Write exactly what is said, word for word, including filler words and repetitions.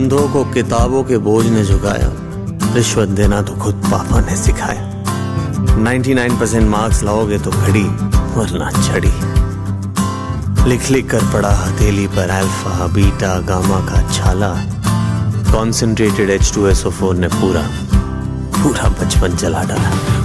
अंधों को किताबों के बोझ ने झुकाया, रिश्वत देना तो खुद पापा ने सिखाया। निन्यानवे परसेंट मार्क्स लाओगे तो घड़ी वरना छड़ी। लिख लिख कर पढ़ा हथेली पर अल्फा बीटा गामा का छाला। Concentrated H two S O four ने पूरा पूरा बचपन जला डाला।